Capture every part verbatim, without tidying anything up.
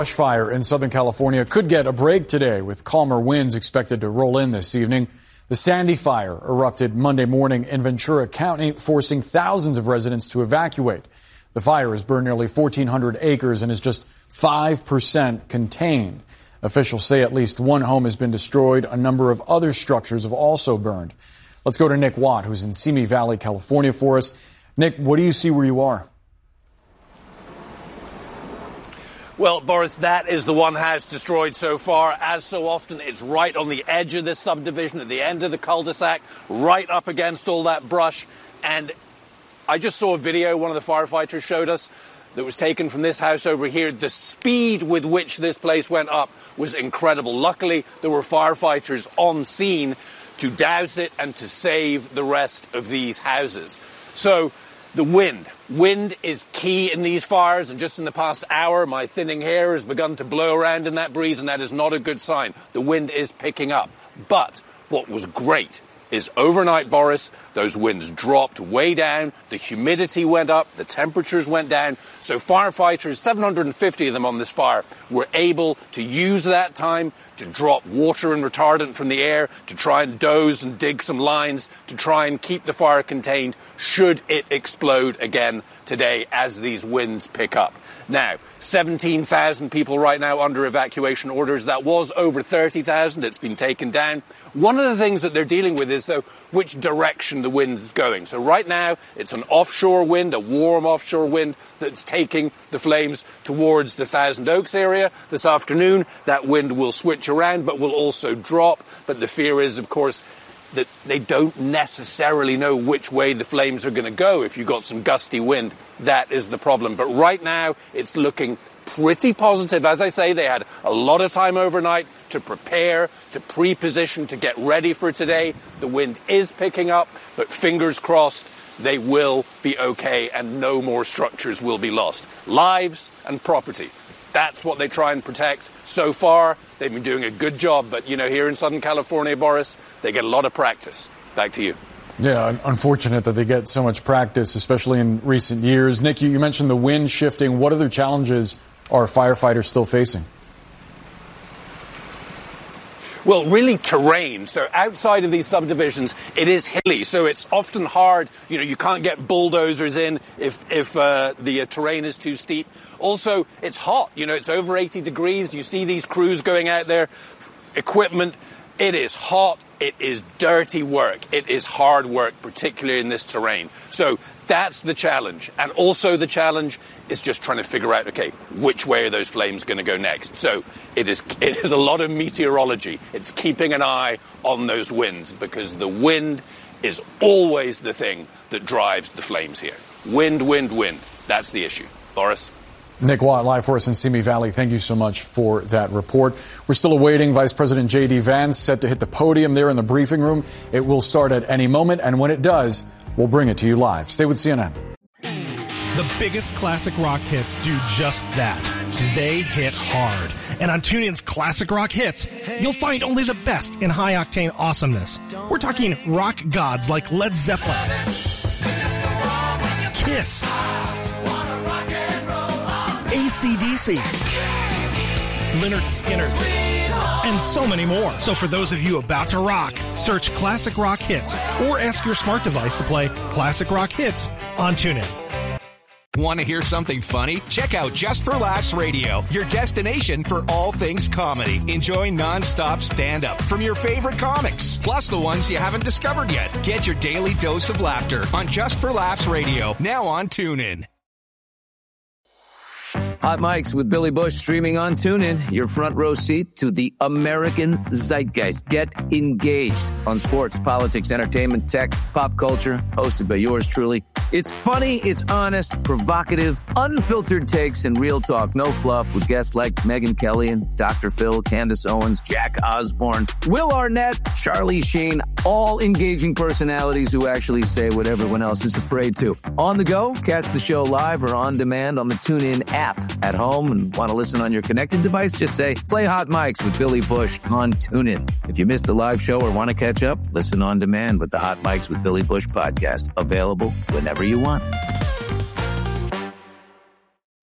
Brush fire in Southern California could get a break today with calmer winds expected to roll in this evening. The Sandy Fire erupted Monday morning in Ventura County, forcing thousands of residents to evacuate. The fire has burned nearly fourteen hundred acres and is just five percent contained. Officials say at least one home has been destroyed. A number of other structures have also burned. Let's go to Nick Watt, who's in Simi Valley, California, for us. Nick, what do you see where you are? Well, Boris, that is the one house destroyed so far. As so often, it's right on the edge of this subdivision, at the end of the cul-de-sac, right up against all that brush. And I just saw a video one of the firefighters showed us that was taken from this house over here. The speed with which this place went up was incredible. Luckily, there were firefighters on scene to douse it and to save the rest of these houses. So the wind. Wind is key in these fires, and just in the past hour, my thinning hair has begun to blow around in that breeze, and that is not a good sign. The wind is picking up. But what was great is overnight, Boris, those winds dropped way down, the humidity went up, the temperatures went down, so firefighters, seven hundred fifty of them on this fire, were able to use that time to drop water and retardant from the air, to try and doze and dig some lines, to try and keep the fire contained should it explode again today as these winds pick up. Now, seventeen thousand people right now under evacuation orders. That was over thirty thousand. It's been taken down. One of the things that they're dealing with is, though, which direction the wind is going. So right now, it's an offshore wind, a warm offshore wind that's taking the flames towards the Thousand Oaks area. This afternoon, that wind will switch around, but will also drop. But the fear is, of course, that they don't necessarily know which way the flames are going to go. If you've got some gusty wind, that is the problem. But right now, it's looking pretty positive. As I say, they had a lot of time overnight to prepare, to pre-position, to get ready for today. The wind is picking up, but fingers crossed they will be okay and no more structures will be lost. Lives and property. That's what they try and protect. So far, they've been doing a good job. But, you know, here in Southern California, Boris, they get a lot of practice. Back to you. Yeah, unfortunate that they get so much practice, especially in recent years. Nick, you mentioned the wind shifting. What other challenges are firefighters still facing? Well, really terrain. So outside of these subdivisions, it is hilly. So it's often hard. You know, you can't get bulldozers in if, if uh, the uh, terrain is too steep. Also, it's hot. You know, it's over eighty degrees. You see these crews going out there, equipment. It is hot. It is dirty work. It is hard work, particularly in this terrain. So that's the challenge. And also the challenge is just trying to figure out, okay, which way are those flames going to go next? So it is it is a lot of meteorology. It's keeping an eye on those winds, because the wind is always the thing that drives the flames here. Wind, wind, wind. That's the issue. Boris? Nick Watt, live for us in Simi Valley. Thank you so much for that report. We're still awaiting Vice President J D. Vance, set to hit the podium there in the briefing room. It will start at any moment, and when it does, we'll bring it to you live. Stay with C N N. The biggest classic rock hits do just that. They hit hard. And on TuneIn's Classic Rock Hits, you'll find only the best in high-octane awesomeness. We're talking rock gods like Led Zeppelin, Kiss, A C D C, Lynyrd Skynyrd, and so many more. So for those of you about to rock, search Classic Rock Hits or ask your smart device to play Classic Rock Hits on TuneIn. Want to hear something funny? Check out Just for Laughs Radio, your destination for all things comedy. Enjoy non-stop stand-up from your favorite comics, plus the ones you haven't discovered yet. Get your daily dose of laughter on Just for Laughs Radio, now on TuneIn. Hot Mics with Billy Bush streaming on TuneIn. Your front row seat to the American zeitgeist. Get engaged on sports, politics, entertainment, tech, pop culture. Hosted by yours truly. It's funny, it's honest, provocative, unfiltered takes, and real talk. No fluff with guests like Megyn Kelly and Doctor Phil, Candace Owens, Jack Osborne, Will Arnett, Charlie Sheen. All engaging personalities who actually say what everyone else is afraid to. On the go, catch the show live or on demand on the TuneIn app. At home and want to listen on your connected device, just say, play Hot Mics with Billy Bush on TuneIn. If you missed the live show or want to catch up, listen on demand with the Hot Mics with Billy Bush podcast. Available whenever you want.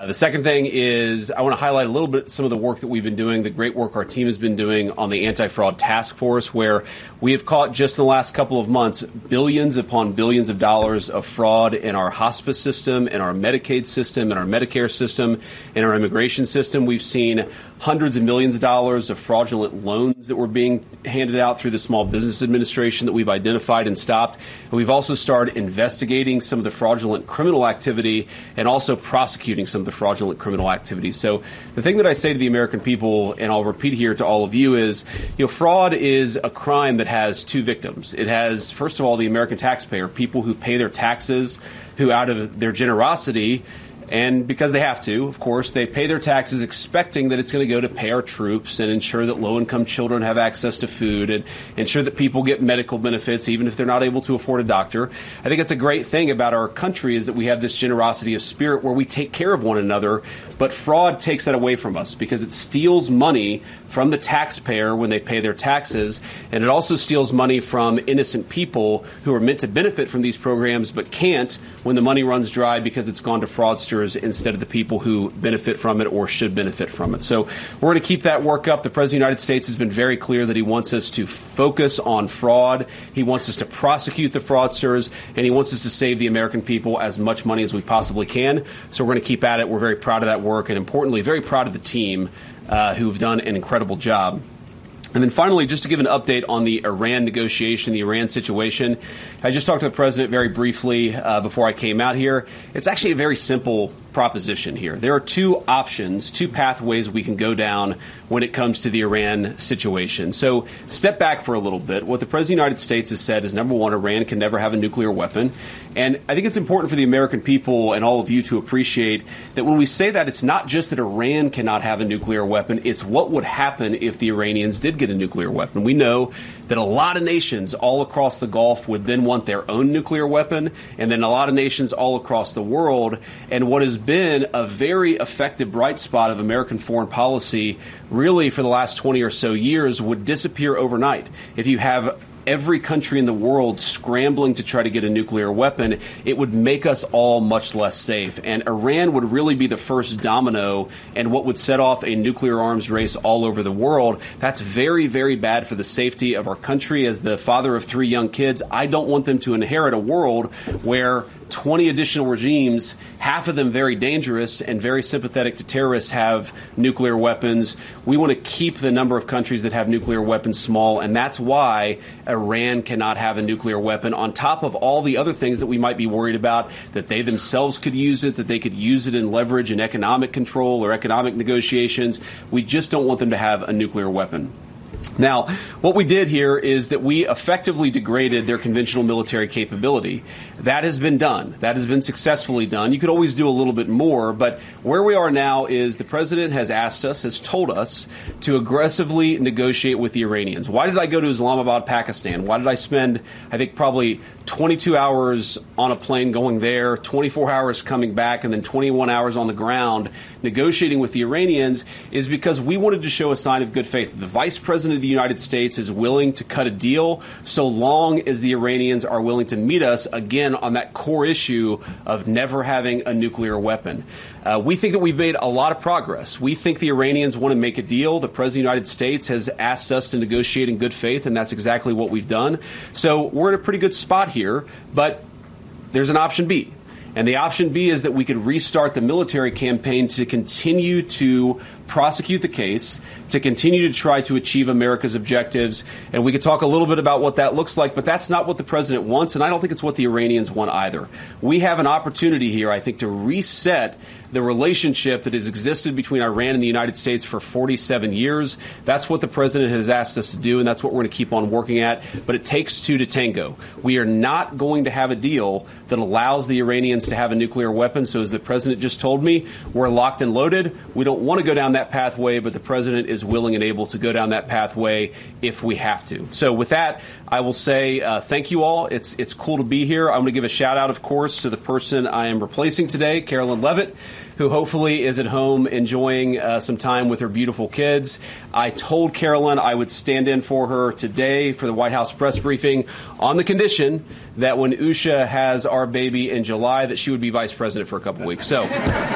The second thing is I want to highlight a little bit some of the work that we've been doing, the great work our team has been doing on the anti-fraud task force, where we have caught just in the last couple of months billions upon billions of dollars of fraud in our hospice system, in our Medicaid system, in our Medicare system, in our immigration system. We've seen hundreds of millions of dollars of fraudulent loans that were being handed out through the Small Business Administration that we've identified and stopped. And we've also started investigating some of the fraudulent criminal activity and also prosecuting some of the fraudulent criminal activity. So the thing that I say to the American people, and I'll repeat here to all of you, is, you know, fraud is a crime that has two victims. It has, first of all, the American taxpayer, people who pay their taxes, who out of their generosity, and because they have to, of course, they pay their taxes expecting that it's going to go to pay our troops and ensure that low-income children have access to food and ensure that people get medical benefits even if they're not able to afford a doctor. I think it's a great thing about our country is that we have this generosity of spirit where we take care of one another, but fraud takes that away from us because it steals money from the taxpayer when they pay their taxes, and it also steals money from innocent people who are meant to benefit from these programs but can't when the money runs dry because it's gone to fraudsters instead of the people who benefit from it or should benefit from it. So we're going to keep that work up. The President of the United States has been very clear that he wants us to focus on fraud. He wants us to prosecute the fraudsters, and he wants us to save the American people as much money as we possibly can. So we're going to keep at it. We're very proud of that work, and importantly, very proud of the team uh, who've done an incredible job. And then finally, just to give an update on the Iran negotiation, the Iran situation, I just talked to the president very briefly uh, before I came out here. It's actually a very simple proposition here. There are two options, two pathways we can go down when it comes to the Iran situation. So step back for a little bit. What the President of the United States has said is, number one, Iran can never have a nuclear weapon. And I think it's important for the American people and all of you to appreciate that when we say that, it's not just that Iran cannot have a nuclear weapon, it's what would happen if the Iranians did get a nuclear weapon. We know that a lot of nations all across the Gulf would then want their own nuclear weapon, and then a lot of nations all across the world. And what has been a very effective bright spot of American foreign policy really for the last twenty or so years would disappear overnight. If you have every country in the world scrambling to try to get a nuclear weapon, it would make us all much less safe. And Iran would really be the first domino and what would set off a nuclear arms race all over the world. That's very, very bad for the safety of our country. As the father of three young kids, I don't want them to inherit a world where twenty additional regimes, half of them very dangerous and very sympathetic to terrorists, have nuclear weapons. We want to keep the number of countries that have nuclear weapons small, and that's why Iran cannot have a nuclear weapon, on top of all the other things that we might be worried about, that they themselves could use it, that they could use it in leverage and economic control or economic negotiations. We just don't want them to have a nuclear weapon. Now, what we did here is that we effectively degraded their conventional military capability. That has been done. That has been successfully done. You could always do a little bit more, but where we are now is the president has asked us, has told us, to aggressively negotiate with the Iranians. Why did I go to Islamabad, Pakistan? Why did I spend, I think, probably twenty-two hours on a plane going there, twenty-four hours coming back, and then twenty-one hours on the ground negotiating with the Iranians? Is because we wanted to show a sign of good faith. The vice president of the United States is willing to cut a deal so long as the Iranians are willing to meet us again on that core issue of never having a nuclear weapon. Uh, we think that we've made a lot of progress. We think the Iranians want to make a deal. The President of the United States has asked us to negotiate in good faith, and that's exactly what we've done. So we're in a pretty good spot here, but there's an option B. And the option B is that we could restart the military campaign to continue to prosecute the case, to continue to try to achieve America's objectives. And we could talk a little bit about what that looks like, but that's not what the president wants, and I don't think it's what the Iranians want either. We have an opportunity here, I think, to reset the relationship that has existed between Iran and the United States for forty-seven years. That's what the president has asked us to do, and that's what we're going to keep on working at. But it takes two to tango. We are not going to have a deal that allows the Iranians to have a nuclear weapon. So as the president just told me, we're locked and loaded. We don't want to go down that pathway, but the president is willing and able to go down that pathway if we have to. So with that, I will say uh, thank you all. It's it's cool to be here. I'm going to give a shout out, of course, to the person I am replacing today, Carolyn Levitt, who hopefully is at home enjoying uh, some time with her beautiful kids. I told Carolyn I would stand in for her today for the White House press briefing on the condition that when Usha has our baby in July, that she would be vice president for a couple weeks. So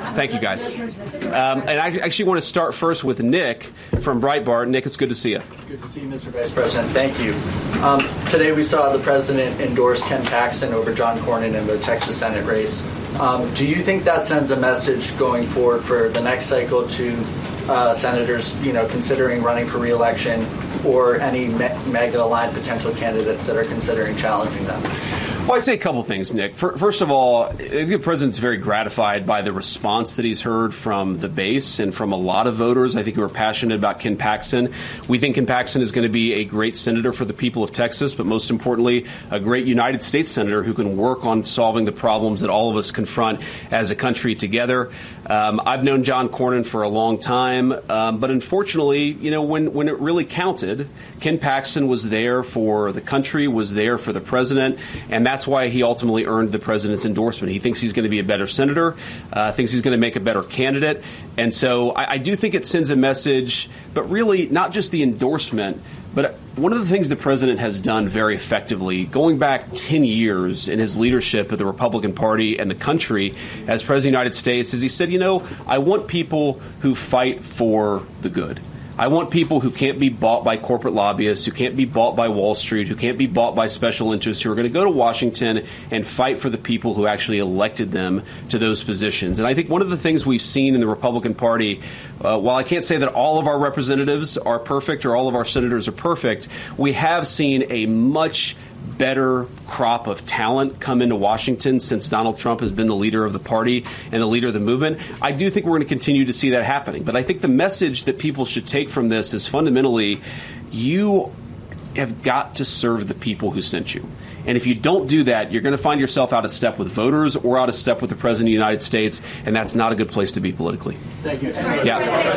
Thank you, guys. Um, and I actually want to start first with Nick from Breitbart. Nick, it's good to see you. Good to see you, Mister Vice President. Thank you. Um, today we saw the president endorse Ken Paxton over John Cornyn in the Texas Senate race. Um, do you think that sends a message going forward for the next cycle to uh, senators, you know, considering running for re-election, or any me- mega-aligned potential candidates that are considering challenging them? Well, I'd say a couple things, Nick. First of all, I think the president's very gratified by the response that he's heard from the base and from a lot of voters, I think, who are passionate about Ken Paxton. We think Ken Paxton is going to be a great senator for the people of Texas, but most importantly, a great United States senator who can work on solving the problems that all of us confront as a country together. Um, I've known John Cornyn for a long time, um, but unfortunately, you know, when, when it really counted, Ken Paxton was there for the country, was there for the president, and that's why he ultimately earned the president's endorsement. He thinks he's going to be a better senator, uh, thinks he's going to make a better candidate. And so I, I do think it sends a message, but really not just the endorsement, but one of the things the president has done very effectively, going back ten years in his leadership of the Republican Party and the country as president of the United States, is he said, you know, I want people who fight for the good. I want people who can't be bought by corporate lobbyists, who can't be bought by Wall Street, who can't be bought by special interests, who are going to go to Washington and fight for the people who actually elected them to those positions. And I think one of the things we've seen in the Republican Party, uh, while I can't say that all of our representatives are perfect or all of our senators are perfect, we have seen a much better crop of talent come into Washington since Donald Trump has been the leader of the party and the leader of the movement. I do think we're going to continue to see that happening. But I think the message that people should take from this is fundamentally, you have got to serve the people who sent you. And if you don't do that, you're going to find yourself out of step with voters or out of step with the President of the United States, and that's not a good place to be politically. Thank you. Yeah.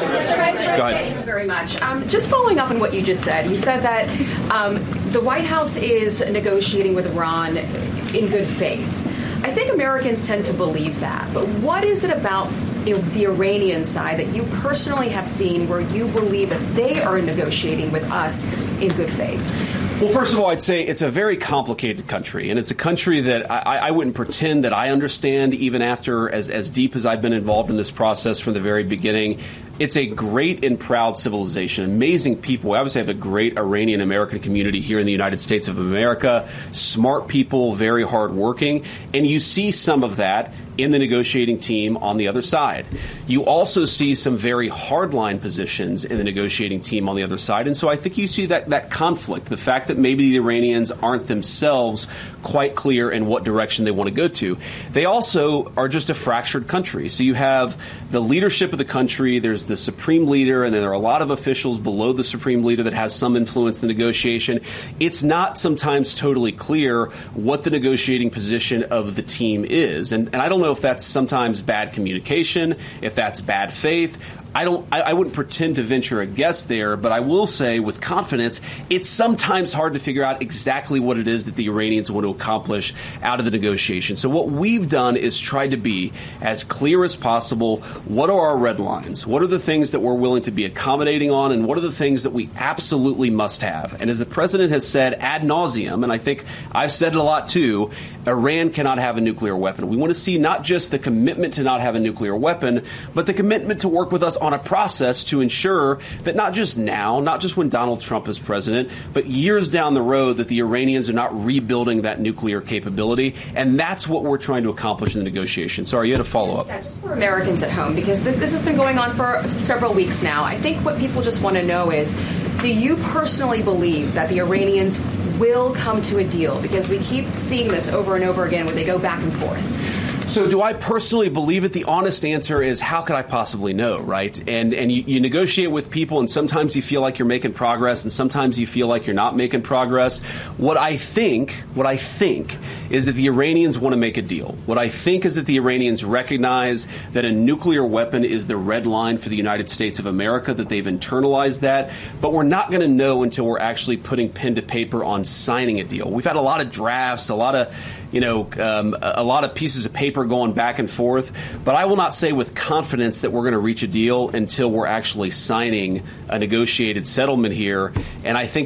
Go ahead. Thank you very much. Um, just following up on what you just said, you said that um, the White House is negotiating with Iran in good faith. I think Americans tend to believe that. But what is it about the Iranian side that you personally have seen where you believe that they are negotiating with us in good faith? Well, first of all, I'd say it's a very complicated country, and it's a country that I, I wouldn't pretend that I understand even after as, as deep as I've been involved in this process from the very beginning. It's a great and proud civilization, amazing people. We obviously have a great Iranian-American community here in the United States of America, smart people, very hardworking, and you see some of that in the negotiating team on the other side. You also see some very hardline positions in the negotiating team on the other side, and so I think you see that, that conflict, the fact that maybe the Iranians aren't themselves quite clear in what direction they want to go to. They also are just a fractured country. So you have the leadership of the country, there's the supreme leader, and then there are a lot of officials below the supreme leader that has some influence in the negotiation. It's not sometimes totally clear what the negotiating position of the team is. And, and I don't know if that's sometimes bad communication, if that's bad faith. I don't. I, I wouldn't pretend to venture a guess there, but I will say with confidence, it's sometimes hard to figure out exactly what it is that the Iranians want to accomplish out of the negotiation. So what we've done is tried to be as clear as possible. What are our red lines? What are the things that we're willing to be accommodating on, and what are the things that we absolutely must have? And as the president has said ad nauseum, and I think I've said it a lot too, Iran cannot have a nuclear weapon. We want to see not just the commitment to not have a nuclear weapon, but the commitment to work with us on a process to ensure that not just now, not just when Donald Trump is president, but years down the road that the Iranians are not rebuilding that nuclear capability. And that's what we're trying to accomplish in the negotiation. Sorry, you had a follow-up. Yeah, just for Americans at home, because this, this has been going on for several weeks now. I think what people just want to know is, do you personally believe that the Iranians will come to a deal? Because we keep seeing this over and over again where they go back and forth. So do I personally believe it? The honest answer is, how could I possibly know, right? And and you, you negotiate with people, and sometimes you feel like you're making progress, and sometimes you feel like you're not making progress. What I think, what I think is that the Iranians want to make a deal. What I think is that the Iranians recognize that a nuclear weapon is the red line for the United States of America, that they've internalized that. But we're not going to know until we're actually putting pen to paper on signing a deal. We've had a lot of drafts, a lot of, you know, um, a lot of pieces of paper going back and forth, but I will not say with confidence that we're going to reach a deal until we're actually signing a negotiated settlement here. And I think that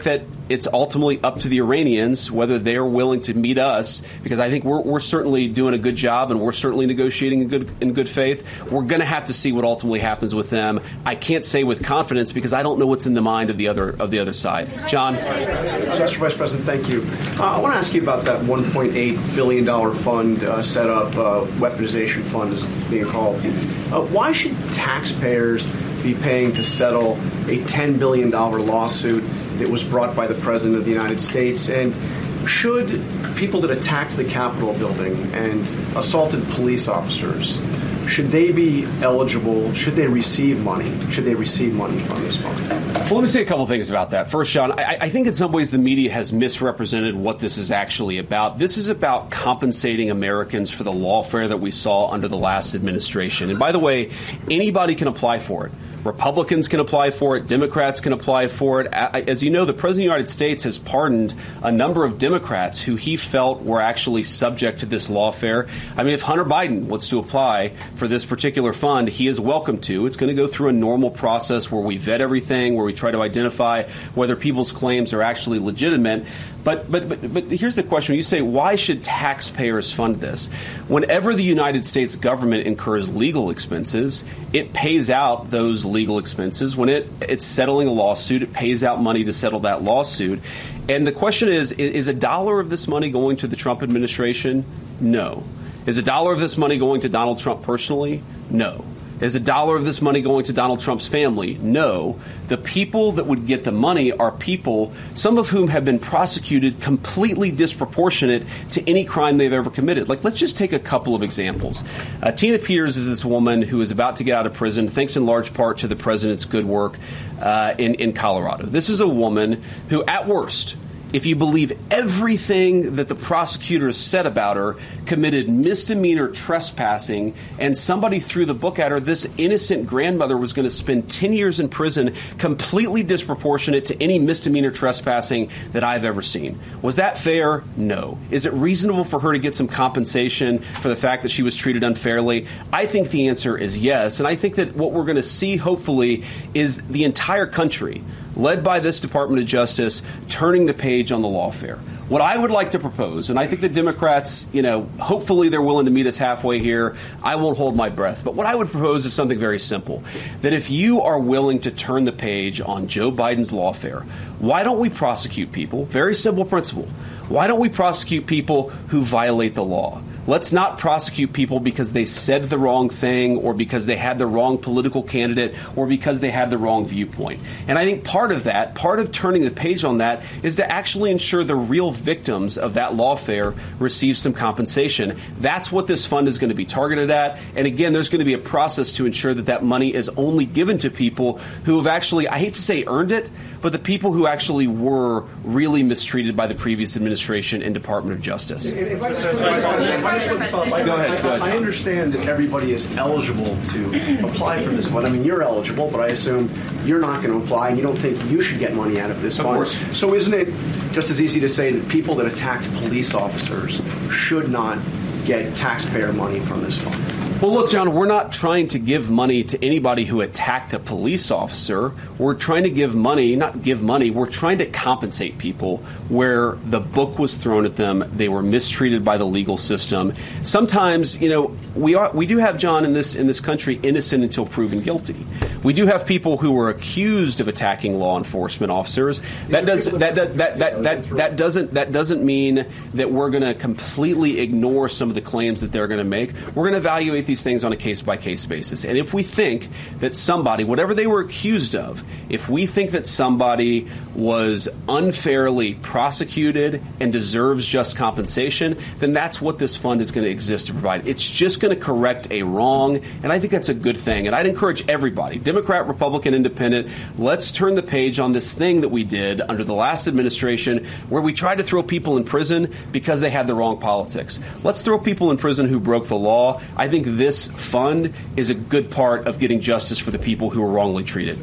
it's ultimately up to the Iranians whether they're willing to meet us, because I think we're, we're certainly doing a good job and we're certainly negotiating in good, in good faith. We're going to have to see what ultimately happens with them. I can't say with confidence because I don't know what's in the mind of the other of the other side. John? Mister Vice President, thank you. Uh, I want to ask you about that one point eight billion dollars fund uh, set up, uh, weaponization fund as it's being called. Uh, why should taxpayers be paying to settle a ten billion dollars lawsuit that was brought by the President of the United States? And should people that attacked the Capitol building and assaulted police officers, should they be eligible? Should they receive money? Should they receive money from this fund? Well, let me say a couple things about that. First, Sean, I, I think in some ways the media has misrepresented what this is actually about. This is about compensating Americans for the lawfare that we saw under the last administration. And by the way, anybody can apply for it. Republicans can apply for it. Democrats can apply for it. As you know, the President of the United States has pardoned a number of Democrats who he felt were actually subject to this lawfare. I mean, if Hunter Biden wants to apply for this particular fund, he is welcome to. It's going to go through a normal process where we vet everything, where we try to identify whether people's claims are actually legitimate. But, but but but here's the question. You say, why should taxpayers fund this? Whenever the United States government incurs legal expenses, it pays out those legal expenses. When it, it's settling a lawsuit, it pays out money to settle that lawsuit. And the question is, is a dollar of this money going to the Trump administration? No. Is a dollar of this money going to Donald Trump personally? No. Is a dollar of this money going to Donald Trump's family? No. The people that would get the money are people, some of whom have been prosecuted completely disproportionate to any crime they've ever committed. Like, let's just take a couple of examples. Uh, Tina Peters is this woman who is about to get out of prison, thanks in large part to the president's good work uh, in, in Colorado. This is a woman who, at worst, if you believe everything that the prosecutors said about her, committed misdemeanor trespassing, and somebody threw the book at her, this innocent grandmother was going to spend ten years in prison, completely disproportionate to any misdemeanor trespassing that I've ever seen. Was that fair? No. Is it reasonable for her to get some compensation for the fact that she was treated unfairly? I think the answer is yes. And I think that what we're going to see, hopefully, is the entire country, led by this Department of Justice, turning the page on the lawfare. What I would like to propose, and I think the Democrats, you know, hopefully they're willing to meet us halfway here. I won't hold my breath. But what I would propose is something very simple, that if you are willing to turn the page on Joe Biden's lawfare, why don't we prosecute people? Very simple principle. Why don't we prosecute people who violate the law? Let's not prosecute people because they said the wrong thing or because they had the wrong political candidate or because they had the wrong viewpoint. And I think part of that, part of turning the page on that, is to actually ensure the real victims of that lawfare receive some compensation. That's what this fund is going to be targeted at. And again, there's going to be a process to ensure that that money is only given to people who have actually, I hate to say earned it, but the people who actually were really mistreated by the previous administration and Department of Justice. If I, if I, Go ahead, go ahead. I understand that everybody is eligible to apply for this fund. I mean, you're eligible, but I assume you're not going to apply, and you don't think you should get money out of this fund. Of course. So isn't it just as easy to say that people that attacked police officers should not get taxpayer money from this fund? Well, look, John, we're not trying to give money to anybody who attacked a police officer. We're trying to give money, not give money, we're trying to compensate people where the book was thrown at them. They were mistreated by the legal system. Sometimes, you know, we are we do have, John, in this in this country, innocent until proven guilty. We do have people who were accused of attacking law enforcement officers. That does that that that that, that, that doesn't that doesn't mean that we're going to completely ignore some of the claims that they're going to make. We're going to evaluate these things on a case-by-case basis. And if we think that somebody, whatever they were accused of, if we think that somebody was unfairly prosecuted and deserves just compensation, then that's what this fund is going to exist to provide. It's just going to correct a wrong, and I think that's a good thing. And I'd encourage everybody, Democrat, Republican, Independent, let's turn the page on this thing that we did under the last administration where we tried to throw people in prison because they had the wrong politics. Let's throw people in prison who broke the law. I think this fund is a good part of getting justice for the people who were wrongly treated.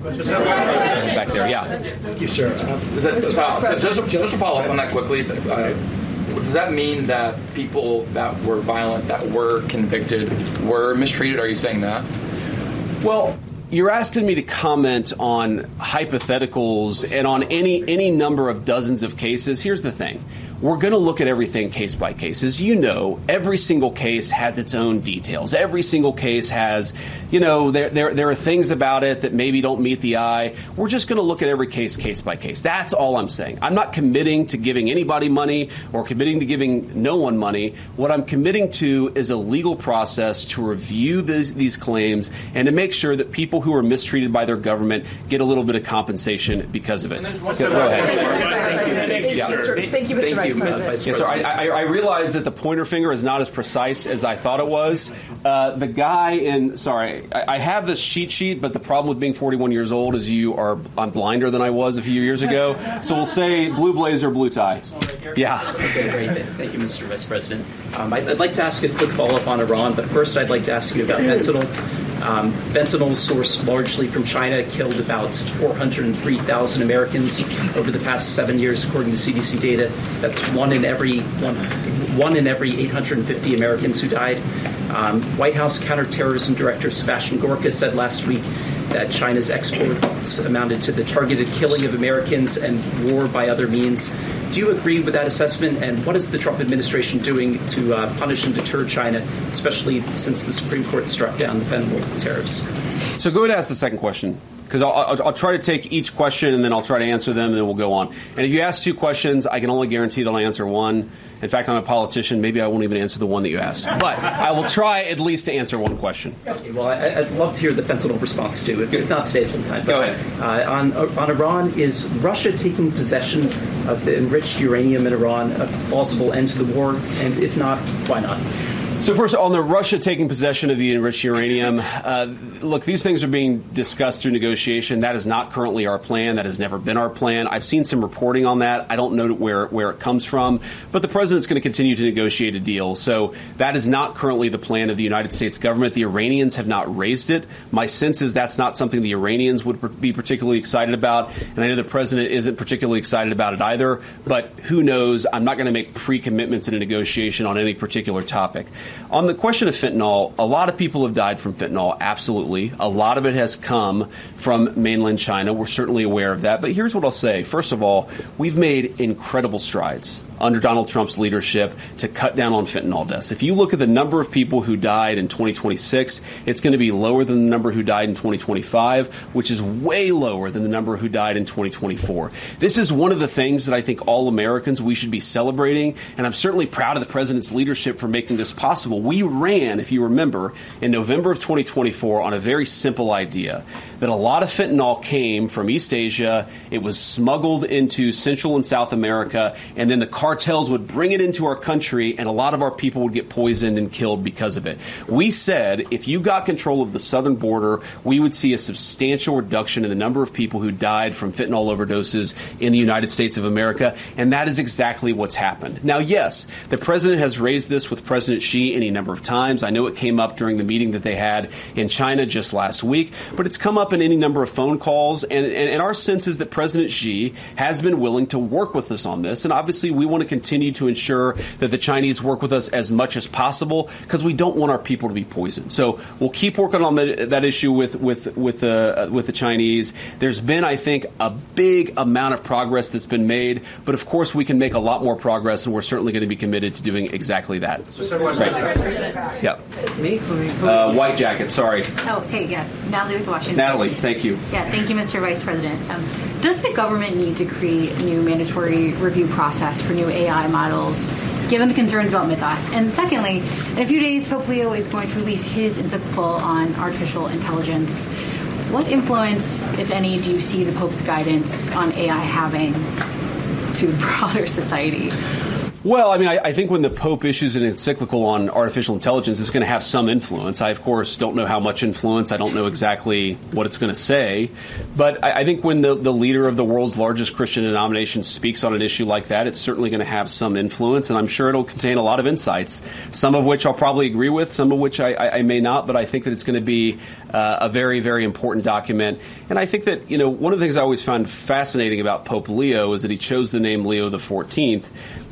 Back there, yeah. Thank you, sir. Does that, so just, to, just to follow up on that quickly, uh, does that mean that people that were violent, that were convicted, were mistreated? Are you saying that? Well, you're asking me to comment on hypotheticals and on any any number of dozens of cases. Here's the thing. We're going to look at everything case by case. As you know, every single case has its own details. Every single case has, you know, there there, there are things about it that maybe don't meet the eye. We're just going to look at every case case by case. That's all I'm saying. I'm not committing to giving anybody money or committing to giving no one money. What I'm committing to is a legal process to review these, these claims and to make sure that people who are mistreated by their government get a little bit of compensation because of it. Go ahead. Thank you, Mister Thank you, Mister Vice President. Yes, sir. I, I, I realize that the pointer finger is not as precise as I thought it was. Uh, the guy in, sorry, I, I have this cheat sheet, but the problem with being forty-one years old is you are, I'm blinder than I was a few years ago. So we'll say blue blazer, blue tie. Yeah. Okay, great. Thank you, Mister Vice President. Um, I'd, I'd like to ask a quick follow-up on Iran, but first I'd like to ask you about fentanyl. Um, fentanyl sourced largely from China killed about four hundred three thousand Americans over the past seven years, according to C D C data. That's one in every one, one in every eight hundred fifty Americans who died. Um, White House counterterrorism director Sebastian Gorka said last week that China's exports amounted to the targeted killing of Americans and war by other means. Do you agree with that assessment? And what is the Trump administration doing to uh, punish and deter China, especially since the Supreme Court struck down the fentanyl tariffs? So go ahead and ask the second question, because I'll, I'll, I'll try to take each question and then I'll try to answer them and then we'll go on. And if you ask two questions, I can only guarantee that I'll answer one. In fact, I'm a politician. Maybe I won't even answer the one that you asked. But I will try at least to answer one question. Okay, well, I, I'd love to hear the fentanyl response, too, if not today sometime. But, go ahead. Uh, on, on Iran, is Russia taking possession of the enriched uranium in Iran a plausible end to the war? And if not, why not? So first, on the Russia taking possession of the enriched uranium, uh, look, these things are being discussed through negotiation. That is not currently our plan. That has never been our plan. I've seen some reporting on that. I don't know where, where it comes from. But the president's going to continue to negotiate a deal. So that is not currently the plan of the United States government. The Iranians have not raised it. My sense is that's not something the Iranians would be particularly excited about. And I know the president isn't particularly excited about it either. But who knows? I'm not going to make pre-commitments in a negotiation on any particular topic. On the question of fentanyl, a lot of people have died from fentanyl, absolutely. A lot of it has come from mainland China. We're certainly aware of that. But here's what I'll say. First of all, we've made incredible strides under Donald Trump's leadership to cut down on fentanyl deaths. If you look at the number of people who died in twenty twenty-six, it's going to be lower than the number who died in twenty twenty-five, which is way lower than the number who died in twenty twenty-four. This is one of the things that I think all Americans, we should be celebrating, and I'm certainly proud of the president's leadership for making this possible. We ran, if you remember, in November of twenty twenty-four on a very simple idea that a lot of fentanyl came from East Asia. It was smuggled into Central and South America, and then the cartels would bring it into our country, and a lot of our people would get poisoned and killed because of it. We said if you got control of the southern border, we would see a substantial reduction in the number of people who died from fentanyl overdoses in the United States of America, and that is exactly what's happened. Now, yes, the president has raised this with President Xi any number of times. I know it came up during the meeting that they had in China just last week, but it's come up in any number of phone calls, and, and, and our sense is that President Xi has been willing to work with us on this, and obviously we want to continue to ensure that the Chinese work with us as much as possible because we don't want our people to be poisoned. So we'll keep working on the, that issue with with with the uh, with the Chinese. There's been, I think, a big amount of progress that's been made, but of course we can make a lot more progress, and we're certainly going to be committed to doing exactly that. Right. Yeah. Me? Uh, white jacket. Sorry. Oh, hey, yeah, Natalie with Washington. Natalie, thank you. Yeah, thank you, Mister Vice President. Um, does the government need to create a new mandatory review process for new A I models, given the concerns about Mythos? And secondly, in a few days, Pope Leo is going to release his encyclical on artificial intelligence. What influence, if any, do you see the Pope's guidance on A I having to broader society? Well, I mean, I, I think when the Pope issues an encyclical on artificial intelligence, it's going to have some influence. I, of course, don't know how much influence. I don't know exactly what it's going to say. But I, I think when the, the leader of the world's largest Christian denomination speaks on an issue like that, it's certainly going to have some influence. And I'm sure it'll contain a lot of insights, some of which I'll probably agree with, some of which I, I, I may not. But I think that it's going to be uh, a very, very important document. And I think that, you know, one of the things I always found fascinating about Pope Leo is that he chose the name Leo the fourteenth, which, of course,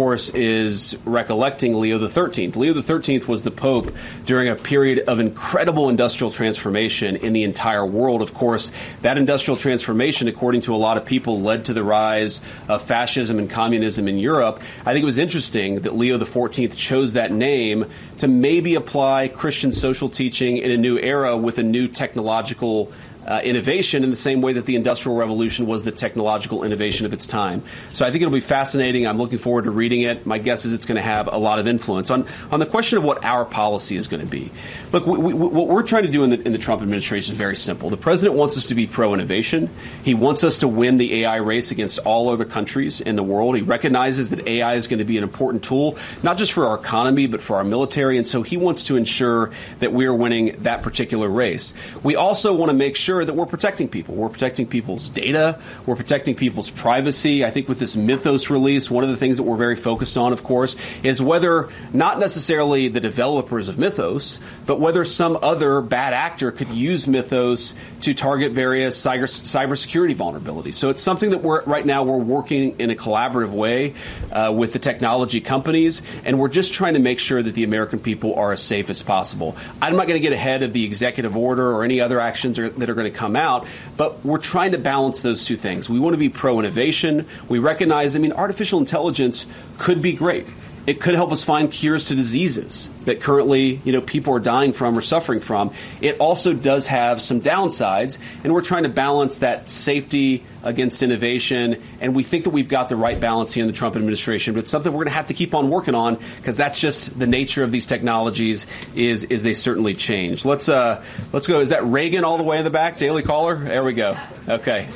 course, is recollecting Leo the thirteenth. Leo the thirteenth was the Pope during a period of incredible industrial transformation in the entire world. Of course, that industrial transformation, according to a lot of people, led to the rise of fascism and communism in Europe. I think it was interesting that Leo the fourteenth chose that name to maybe apply Christian social teaching in a new era with a new technological Uh, innovation in the same way that the Industrial Revolution was the technological innovation of its time. So I think it'll be fascinating. I'm looking forward to reading it. My guess is it's going to have a lot of influence. On on the question of what our policy is going to be, look, we, we, what we're trying to do in the, in the Trump administration is very simple. The president wants us to be pro-innovation. He wants us to win the A I race against all other countries in the world. He recognizes that A I is going to be an important tool, not just for our economy, but for our military. And so he wants to ensure that we are winning that particular race. We also want to make sure that we're protecting people. We're protecting people's data. We're protecting people's privacy. I think with this Mythos release, one of the things that we're very focused on, of course, is whether not necessarily the developers of Mythos, but whether some other bad actor could use Mythos to target various cyber cybersecurity vulnerabilities. So it's something that we're right now we're working in a collaborative way uh, with the technology companies, and we're just trying to make sure that the American people are as safe as possible. I'm not going to get ahead of the executive order or any other actions are, that are going to come out, but we're trying to balance those two things. We want to be pro-innovation. We recognize, I mean, artificial intelligence could be great. It could help us find cures to diseases that currently, you know, people are dying from or suffering from. It also does have some downsides, and we're trying to balance that safety against innovation, and we think that we've got the right balance here in the Trump administration, but it's something we're going to have to keep on working on because that's just the nature of these technologies is is they certainly change. Let's uh, let's go. Is that Reagan all the way in the back? Daily Caller? There we go. Okay.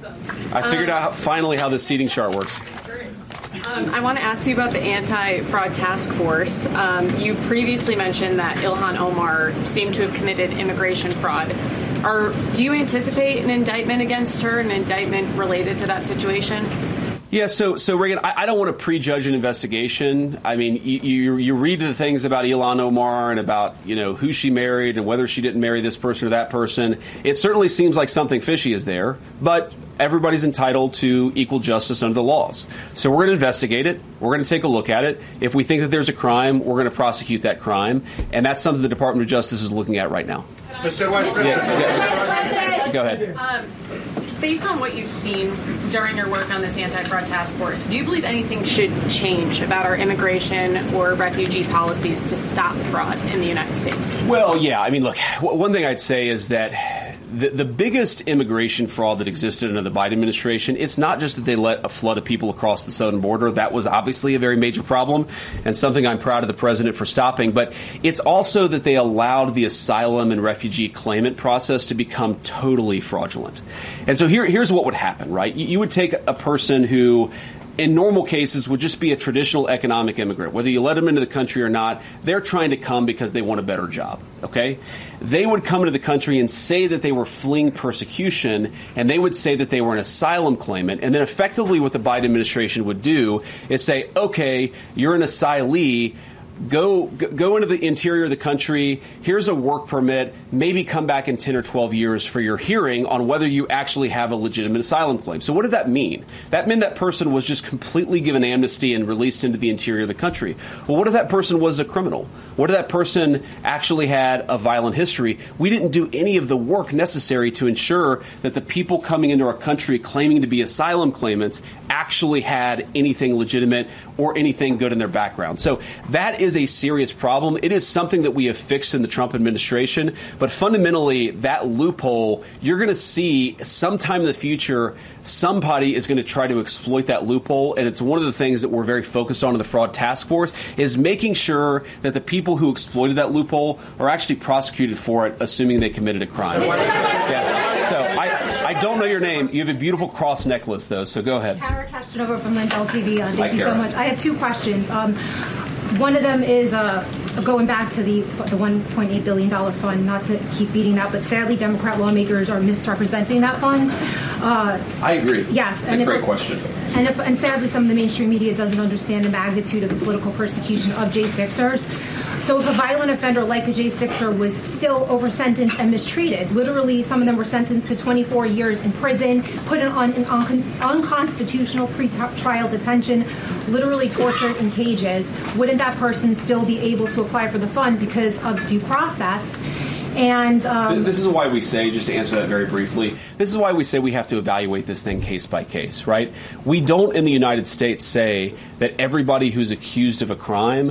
I figured out how, finally how the seating chart works. Um, I want to ask you about the anti-fraud task force. Um, you previously mentioned that Ilhan Omar seemed to have committed immigration fraud. Are, do you anticipate an indictment against her, an indictment related to that situation? Yeah, so so Reagan, I, I don't want to prejudge an investigation. I mean, you, you you read the things about Ilhan Omar and about, you know, who she married and whether she didn't marry this person or that person. It certainly seems like something fishy is there, but everybody's entitled to equal justice under the laws. So we're going to investigate it. We're going to take a look at it. If we think that there's a crime, we're going to prosecute that crime, and that's something the Department of Justice is looking at right now. Mister Vice President. Yeah, yeah. Go ahead. Um, based on what you've seen during your work on this anti-fraud task force, do you believe anything should change about our immigration or refugee policies to stop fraud in the United States? Well, yeah. I mean, look, one thing I'd say is that the, the biggest immigration fraud that existed under the Biden administration, it's not just that they let a flood of people across the southern border. That was obviously a very major problem and something I'm proud of the president for stopping. But it's also that they allowed the asylum and refugee claimant process to become totally fraudulent. And so here, here's what would happen, right? You, you would take a person who in normal cases would just be a traditional economic immigrant. Whether you let them into the country or not, they're trying to come because they want a better job, okay? They would come into the country and say that they were fleeing persecution, and they would say that they were an asylum claimant, and then effectively what the Biden administration would do is say, okay, you're an asylee, Go go into the interior of the country. Here's a work permit. Maybe come back in ten or twelve years for your hearing on whether you actually have a legitimate asylum claim. So what did that mean? That meant that person was just completely given amnesty and released into the interior of the country. Well, what if that person was a criminal? What if that person actually had a violent history? We didn't do any of the work necessary to ensure that the people coming into our country claiming to be asylum claimants actually had anything legitimate or anything good in their background. So that is a serious problem. It is something that we have fixed in the Trump administration. But fundamentally, that loophole, you're going to see sometime in the future, somebody is going to try to exploit that loophole. And it's one of the things that we're very focused on in the fraud task force is making sure that the people who exploited that loophole are actually prosecuted for it, assuming they committed a crime. Yes. So I, I don't know your name. You have a beautiful cross necklace, though, so go ahead. Kara Castronovo from Lynch L T V. Uh, thank Hi, you Kara. so much. I have two questions. Um, one of them is uh, going back to the the one point eight billion dollars fund, not to keep beating that, but sadly Democrat lawmakers are misrepresenting that fund. Uh, I agree. Yes. It's and a great if, question. And, if, and sadly, some of the mainstream media doesn't understand the magnitude of the political persecution of J sixers. So if a violent offender like a J sixer was still over-sentenced and mistreated, literally some of them were sentenced to twenty-four years in prison, put on an un- unconstitutional pre-trial detention, literally tortured in cages, wouldn't that person still be able to apply for the fund because of due process? And um, this is why we say, just to answer that very briefly, this is why we say we have to evaluate this thing case by case, right? We don't in the United States say that everybody who's accused of a crime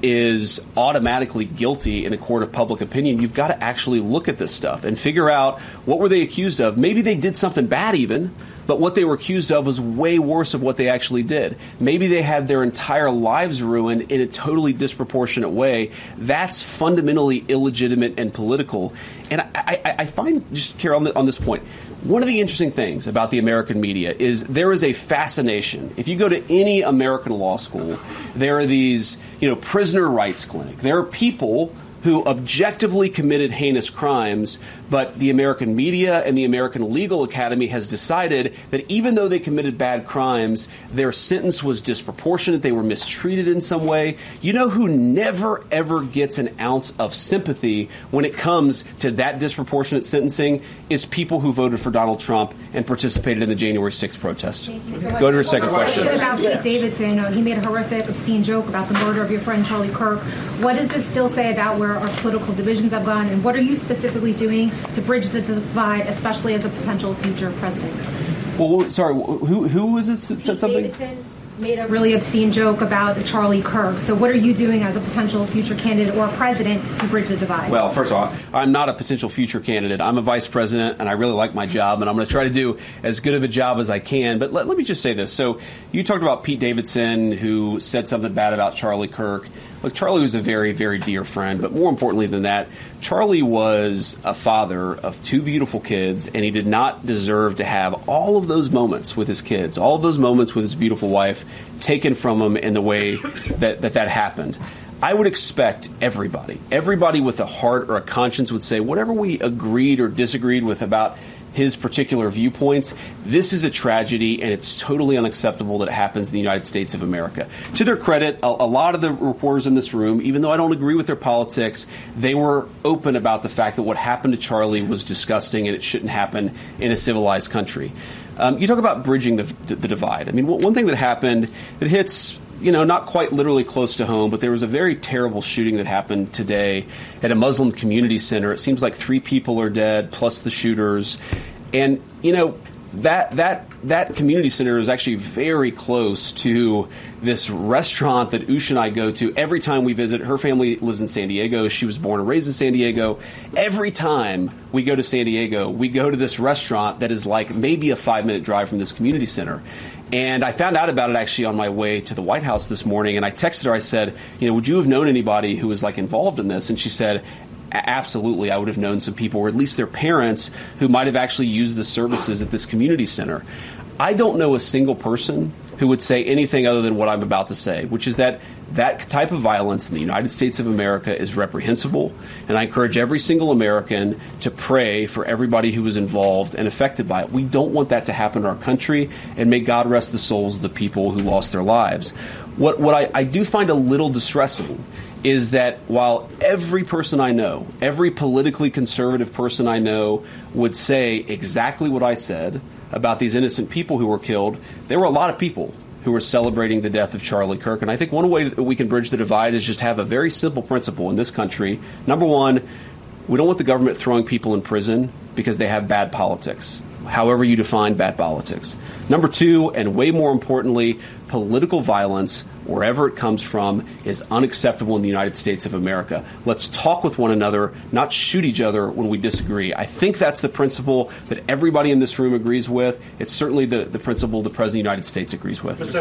is automatically guilty in a court of public opinion. You've got to actually look at this stuff and figure out what were they accused of. Maybe they did something bad even, but what they were accused of was way worse of what they actually did. Maybe they had their entire lives ruined in a totally disproportionate way. That's fundamentally illegitimate and political. And I, I, I find, just Carol, on, the, on this point, one of the interesting things about the American media is there is a fascination. If you go to any American law school, there are these, you know, prisoner rights clinic. There are people who objectively committed heinous crimes, but the American media and the American Legal Academy has decided that even though they committed bad crimes, their sentence was disproportionate, they were mistreated in some way. You know who never, ever gets an ounce of sympathy when it comes to that disproportionate sentencing is people who voted for Donald Trump and participated in the January sixth protest. So Go to your second question. About Pete Davidson, uh, he made a horrific, obscene joke about the murder of your friend Charlie Kirk. What does this still say about where our political divisions have gone, and what are you specifically doing to bridge the divide, especially as a potential future president? Well, sorry, who who was it that said something? Davidson made a really obscene joke about Charlie Kirk. So what are you doing as a potential future candidate or president to bridge the divide? Well, first of all, I'm not a potential future candidate. I'm a vice president, and I really like my job, and I'm going to try to do as good of a job as I can. But let, let me just say this. So you talked about Pete Davidson, who said something bad about Charlie Kirk. Look, Charlie was a very, very dear friend, but more importantly than that, Charlie was a father of two beautiful kids, and he did not deserve to have all of those moments with his kids, all of those moments with his beautiful wife taken from him in the way that that, that happened. I would expect everybody, everybody with a heart or a conscience would say, whatever we agreed or disagreed with about his particular viewpoints, this is a tragedy, and it's totally unacceptable that it happens in the United States of America. To their credit, a, a lot of the reporters in this room, even though I don't agree with their politics, they were open about the fact that what happened to Charlie was disgusting and it shouldn't happen in a civilized country. Um, you talk about bridging the, the divide. I mean, one thing that happened that hits, you know, not quite literally close to home, but there was a very terrible shooting that happened today at a Muslim community center. It seems like three people are dead, plus the shooters. And, you know, that that that community center is actually very close to this restaurant that Usha and I go to every time we visit. Her family lives in San Diego. She was born and raised in San Diego. Every time we go to San Diego, we go to this restaurant that is like maybe a five-minute drive from this community center. And I found out about it actually on my way to the White House this morning, and I texted her. I said, you know, would you have known anybody who was like involved in this? And she said, absolutely, I would have known some people, or at least their parents, who might have actually used the services at this community center. I don't know a single person who would say anything other than what I'm about to say, which is that that type of violence in the United States of America is reprehensible, and I encourage every single American to pray for everybody who was involved and affected by it. We don't want that to happen in our country, and may God rest the souls of the people who lost their lives. What, what I, I do find a little distressing is that while every person I know, every politically conservative person I know would say exactly what I said about these innocent people who were killed, there were a lot of people who were celebrating the death of Charlie Kirk. And I think one way that we can bridge the divide is just have a very simple principle in this country. Number one, we don't want the government throwing people in prison because they have bad politics, however you define bad politics. Number two, and way more importantly, political violence, wherever it comes from, is unacceptable in the United States of America. Let's talk with one another, not shoot each other when we disagree. I think that's the principle that everybody in this room agrees with. It's certainly the, the principle the President of the United States agrees with. Okay.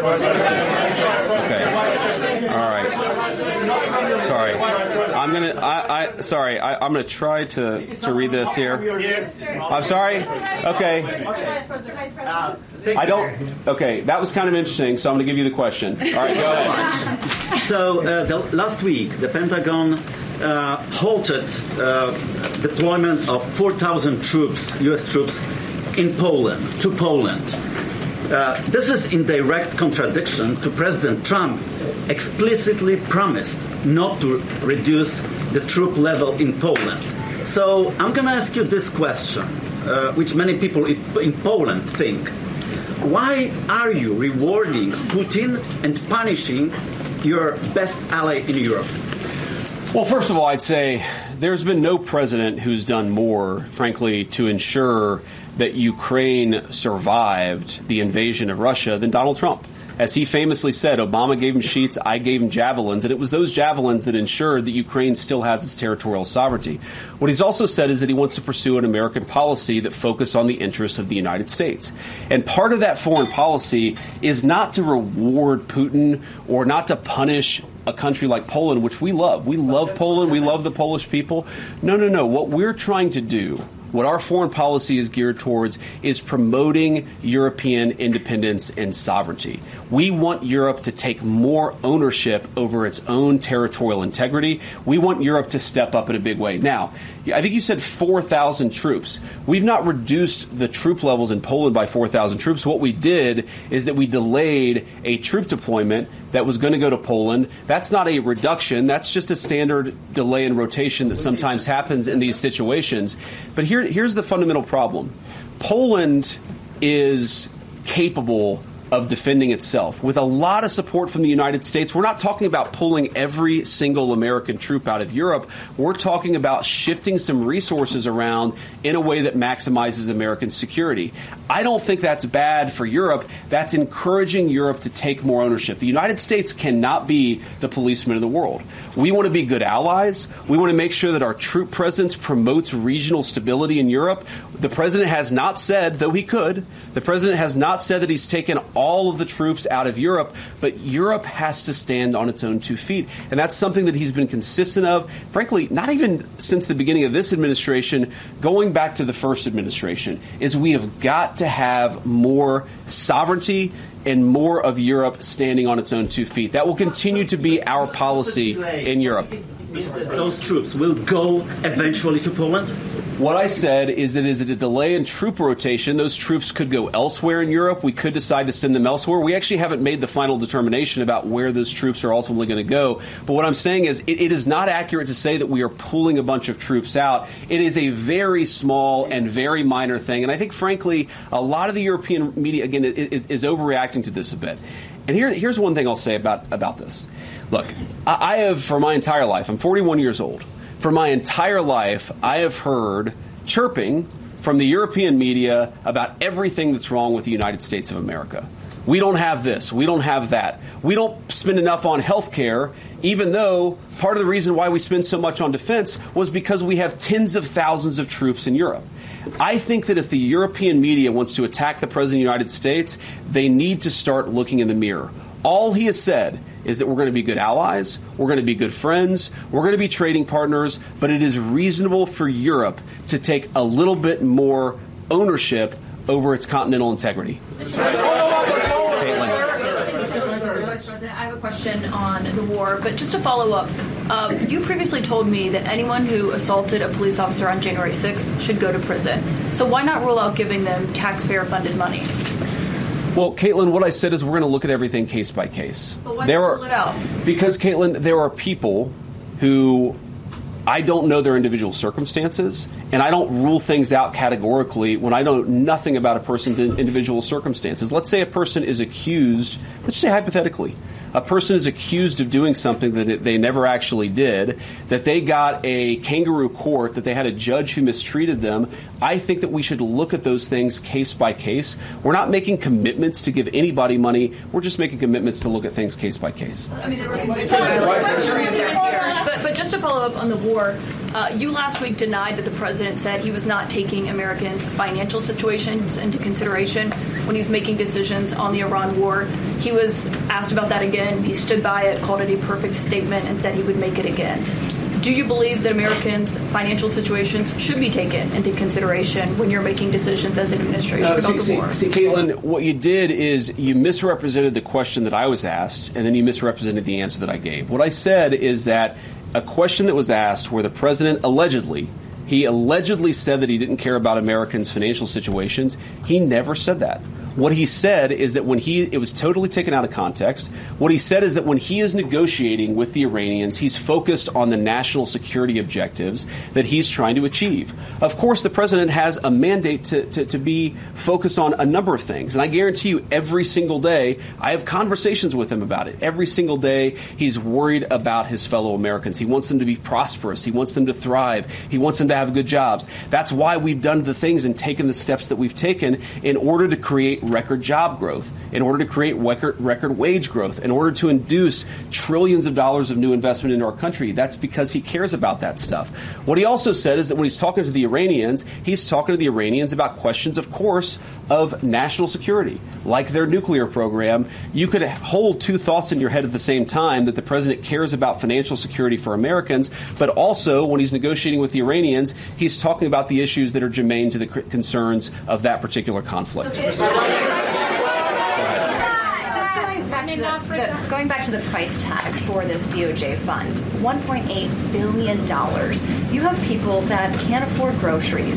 All right. Sorry. I'm gonna. I. I sorry. I, I'm gonna try to to read this here. I'm sorry. Okay. I don't. Okay. That was kind of interesting. So I'm gonna give you the question. All right. Go ahead. So uh, the, last week, the Pentagon uh, halted uh, deployment of four thousand troops, U S troops, in Poland to Poland. Uh, this is in direct contradiction to President Trump explicitly promised not to reduce the troop level in Poland. So I'm going to ask you this question, uh, which many people in Poland think. Why are you rewarding Putin and punishing your best ally in Europe? Well, first of all, I'd say there's been no president who's done more, frankly, to ensure that Ukraine survived the invasion of Russia than Donald Trump. As he famously said, Obama gave him sheets, I gave him javelins, and it was those javelins that ensured that Ukraine still has its territorial sovereignty. What he's also said is that he wants to pursue an American policy that focuses on the interests of the United States. And part of that foreign policy is not to reward Putin or not to punish a country like Poland, which we love. We love Poland. We love the Polish people. No, no, no. What we're trying to do, what our foreign policy is geared towards, is promoting European independence and sovereignty. We want Europe to take more ownership over its own territorial integrity. We want Europe to step up in a big way. Now, I think you said four thousand troops. We've not reduced the troop levels in Poland by four thousand troops. What we did is that we delayed a troop deployment that was going to go to Poland. That's not a reduction. That's just a standard delay in rotation that sometimes happens in these situations. But here, here's the fundamental problem. Poland is capable of defending itself with a lot of support from the United States. We're not talking about pulling every single American troop out of Europe. We're talking about shifting some resources around in a way that maximizes American security. I don't think that's bad for Europe. That's encouraging Europe to take more ownership. The United States cannot be the policeman of the world. We want to be good allies. We want to make sure that our troop presence promotes regional stability in Europe. The president has not said, though he could, the president has not said that he's taken all of the troops out of Europe, but Europe has to stand on its own two feet. And that's something that he's been consistent of, frankly, not even since the beginning of this administration, going back to the first administration, is we have got to have more sovereignty and more of Europe standing on its own two feet. That will continue to be our policy in Europe. Those troops will go eventually to Poland? What I said is that is it a delay in troop rotation? Those troops could go elsewhere in Europe. We could decide to send them elsewhere. We actually haven't made the final determination about where those troops are ultimately going to go. But what I'm saying is it, it is not accurate to say that we are pulling a bunch of troops out. It is a very small and very minor thing. And I think, frankly, a lot of the European media, again, is, is overreacting to this a bit. And here, here's one thing I'll say about, about this. Look, I, I have, for my entire life, I'm forty-one years old. For my entire life, I have heard chirping from the European media about everything that's wrong with the United States of America. We don't have this. We don't have that. We don't spend enough on health care, even though part of the reason why we spend so much on defense was because we have tens of thousands of troops in Europe. I think that if the European media wants to attack the President of the United States, they need to start looking in the mirror. All he has said is that we're going to be good allies, we're going to be good friends, we're going to be trading partners, but it is reasonable for Europe to take a little bit more ownership over its continental integrity. I have a question on the war, but just to follow up, um, you previously told me that anyone who assaulted a police officer on January sixth should go to prison. So why not rule out giving them taxpayer-funded money? Well, Caitlin, what I said is we're going to look at everything case by case. But why there not are, rule it out? Because, Caitlin, there are people who I don't know their individual circumstances, and I don't rule things out categorically when I know nothing about a person's individual circumstances. Let's say a person is accused, let's say hypothetically, a person is accused of doing something that they never actually did, that they got a kangaroo court, that they had a judge who mistreated them. I think that we should look at those things case by case. We're not making commitments to give anybody money. We're just making commitments to look at things case by case. I mean, but, but just to follow up on the war, uh, you last week denied that the president said he was not taking Americans' financial situations into consideration when he's making decisions on the Iran war. He was asked about that again. He stood by it, called it a perfect statement, and said he would make it again. Do you believe that Americans' financial situations should be taken into consideration when you're making decisions as an administration uh, about see, the see, war? See, Caitlin, what you did is you misrepresented the question that I was asked, and then you misrepresented the answer that I gave. What I said is that a question that was asked where the president allegedly, he allegedly said that he didn't care about Americans' financial situations. He never said that. What he said is that when he, it was totally taken out of context. What he said is that when he is negotiating with the Iranians, he's focused on the national security objectives that he's trying to achieve. Of course, the president has a mandate to, to, to be focused on a number of things. And I guarantee you every single day, I have conversations with him about it. Every single day, he's worried about his fellow Americans. He wants them to be prosperous. He wants them to thrive. He wants them to have good jobs. That's why we've done the things and taken the steps that we've taken in order to create record job growth, in order to create record, record wage growth, in order to induce trillions of dollars of new investment into our country. That's because he cares about that stuff. What he also said is that when he's talking to the Iranians, he's talking to the Iranians about questions, of course, of national security, like their nuclear program. You could hold two thoughts in your head at the same time, that the president cares about financial security for Americans, but also when he's negotiating with the Iranians, he's talking about the issues that are germane to the concerns of that particular conflict. To the, the, going back to the price tag for this D O J fund, one point eight billion dollars. You have people that can't afford groceries.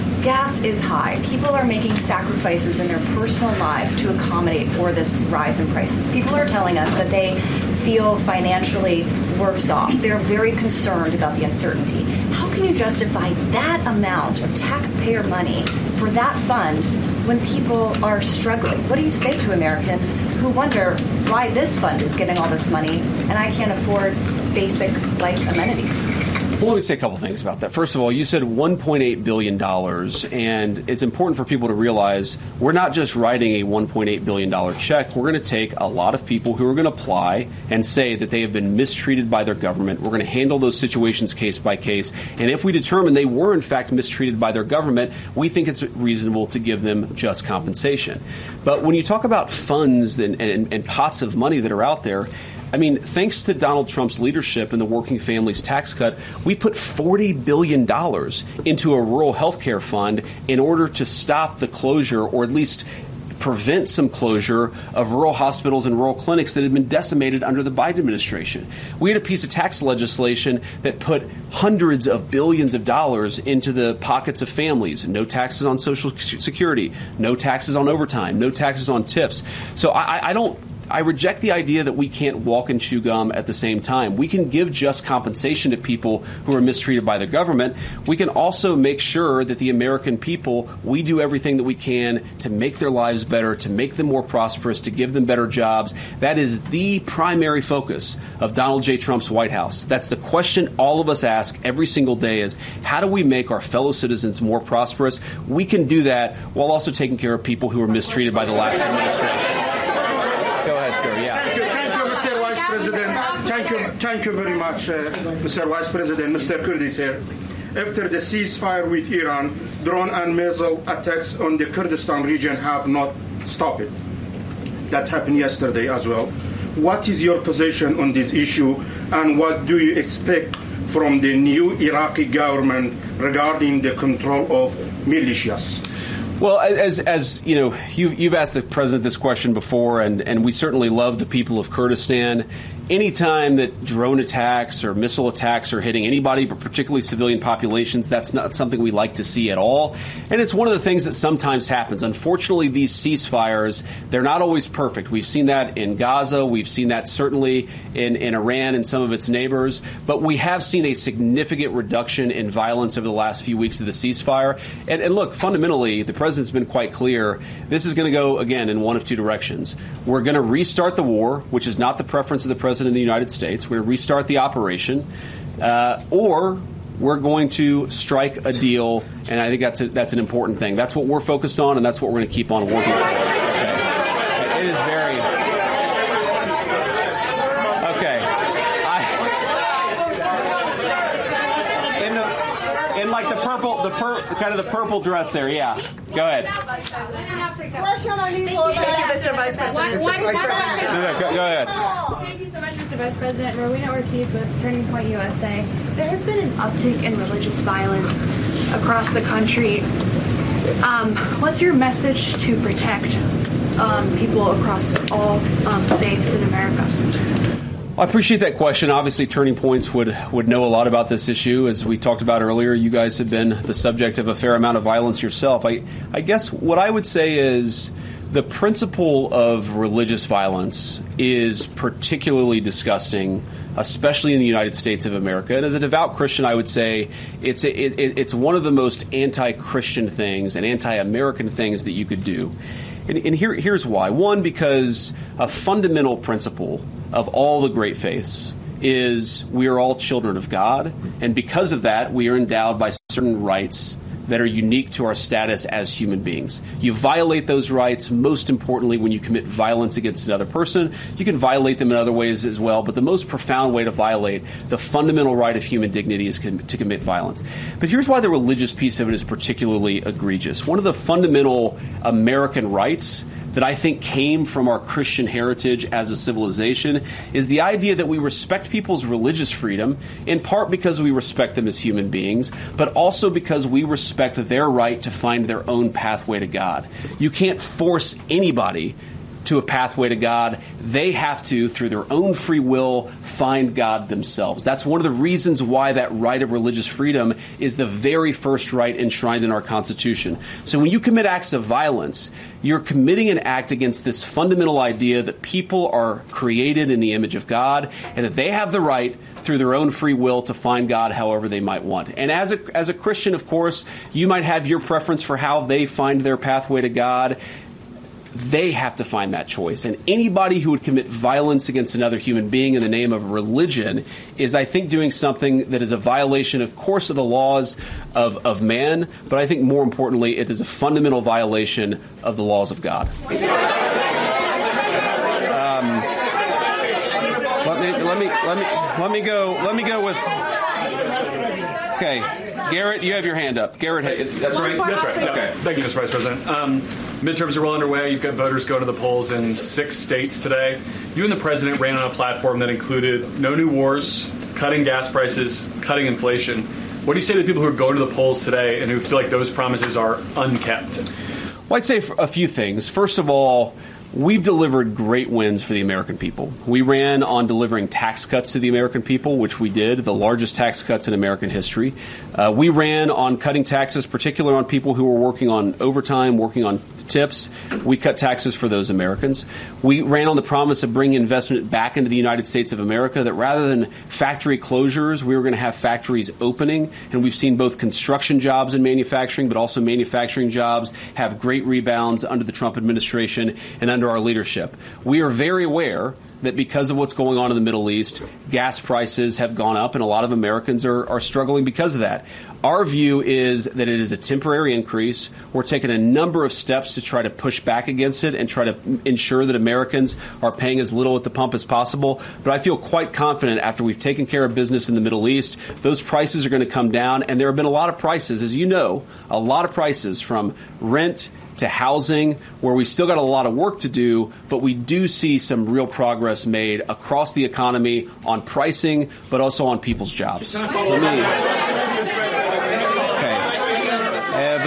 Gas is high. People are making sacrifices in their personal lives to accommodate for this rise in prices. People are telling us that they feel financially worse off. They're very concerned about the uncertainty. How can you justify that amount of taxpayer money for that fund when people are struggling? What do you say to Americans who wonder why this fund is getting all this money and I can't afford basic life amenities? Well, let me say a couple things about that. First of all, you said one point eight billion dollars, and it's important for people to realize we're not just writing a one point eight billion dollars check. We're going to take a lot of people who are going to apply and say that they have been mistreated by their government. We're going to handle those situations case by case. And if we determine they were, in fact, mistreated by their government, we think it's reasonable to give them just compensation. But when you talk about funds and, and, and pots of money that are out there, I mean, thanks to Donald Trump's leadership and the working families tax cut, we put forty billion dollars into a rural health care fund in order to stop the closure, or at least prevent some closure, of rural hospitals and rural clinics that had been decimated under the Biden administration. We had a piece of tax legislation that put hundreds of billions of dollars into the pockets of families. No taxes on Social Security, no taxes on overtime, no taxes on tips. So I, I don't... I reject the idea that we can't walk and chew gum at the same time. We can give just compensation to people who are mistreated by the government. We can also make sure that the American people, we do everything that we can to make their lives better, to make them more prosperous, to give them better jobs. That is the primary focus of Donald J. Trump's White House. That's the question all of us ask every single day, is how do we make our fellow citizens more prosperous? We can do that while also taking care of people who were mistreated by the last administration. Go ahead, sir. Yeah. Thank you, thank you, Mister Vice President. Thank you, thank you very much, uh, Mister Vice President. Mister Kurdi here. After the ceasefire with Iran, drone and missile attacks on the Kurdistan region have not stopped. That happened yesterday as well. What is your position on this issue, and what do you expect from the new Iraqi government regarding the control of militias? Well, as as you know, you, you've asked the president this question before, and, and we certainly love the people of Kurdistan. Anytime that drone attacks or missile attacks are hitting anybody, but particularly civilian populations, that's not something we like to see at all. And it's one of the things that sometimes happens. Unfortunately, these ceasefires, they're not always perfect. We've seen that in Gaza. We've seen that certainly in, in Iran and some of its neighbors. But we have seen a significant reduction in violence over the last few weeks of the ceasefire. And, and look, fundamentally, the president's been quite clear. This is going to go, again, in one of two directions. We're going to restart the war, which is not the preference of the president in the United States. We're going to restart the operation, uh, or we're going to strike a deal, and I think that's a, that's an important thing. That's what we're focused on, and that's what we're going to keep on working for. Okay. It is very... Okay. I... In the, in like the purple, the per, kind of the purple dress there, yeah. Go ahead. Thank you, Mister Vice President. One, one, no, no, go, go ahead. Thank you so much, Mister Vice President. Rowena Ortiz with Turning Point U S A. There has been an uptick in religious violence across the country. Um, what's your message to protect um, people across all um, faiths in America? I appreciate that question. Obviously, Turning Points would, would know a lot about this issue. As we talked about earlier, you guys have been the subject of a fair amount of violence yourself. I, I guess what I would say is The principle of religious violence is particularly disgusting, especially in the United States of America. And as a devout Christian, I would say it's a, it, it's one of the most anti-Christian things and anti-American things that you could do. And, and here, here's why. One, because a fundamental principle of all the great faiths is we are all children of God, and because of that, we are endowed by certain rights that are unique to our status as human beings. You violate those rights, most importantly, when you commit violence against another person. You can violate them in other ways as well, but the most profound way to violate the fundamental right of human dignity is com- to commit violence. But here's why the religious piece of it is particularly egregious. One of the fundamental American rights that I think came from our Christian heritage as a civilization is the idea that we respect people's religious freedom, in part because we respect them as human beings, but also because we respect their right to find their own pathway to God. You can't force anybody to a pathway to God. They have to, through their own free will, find God themselves. That's one of the reasons why that right of religious freedom is the very first right enshrined in our Constitution. So when you commit acts of violence, you're committing an act against this fundamental idea that people are created in the image of God and that they have the right through their own free will to find God however they might want. And as a, as a Christian, of course, you might have your preference for how they find their pathway to God. They have to find that choice. And anybody who would commit violence against another human being in the name of religion is, I think, doing something that is a violation, of course, of the laws of, of man, but I think more importantly, it is a fundamental violation of the laws of God. Um, let me let me let me let me go let me go with okay. Garrett, you have your hand up. Garrett, that's right. That's right. Okay. Thank you, Mister Vice President. Um, midterms are well underway. You've got voters going to the polls in six states today. You and the president ran on a platform that included no new wars, cutting gas prices, cutting inflation. What do you say to the people who are going to the polls today and who feel like those promises are unkept? Well, I'd say a few things. First of all, we've delivered great wins for the American people. We ran on delivering tax cuts to the American people, which we did, the largest tax cuts in American history. Uh, we ran on cutting taxes, particularly on people who were working on overtime, working on tips. We cut taxes for those Americans. We ran on the promise of bringing investment back into the United States of America, that rather than factory closures, we were going to have factories opening. And we've seen both construction jobs and manufacturing, but also manufacturing jobs have great rebounds under the Trump administration and under our leadership. We are very aware that because of what's going on in the Middle East, gas prices have gone up, and a lot of Americans are, are struggling because of that. Our view is that it is a temporary increase. We're taking a number of steps to try to push back against it and try to ensure that Americans are paying as little at the pump as possible. But I feel quite confident after we've taken care of business in the Middle East, those prices are going to come down. And there have been a lot of prices, as you know, a lot of prices from rent to housing, where we still got a lot of work to do, but we do see some real progress made across the economy on pricing, but also on people's jobs. Let me, okay. I have,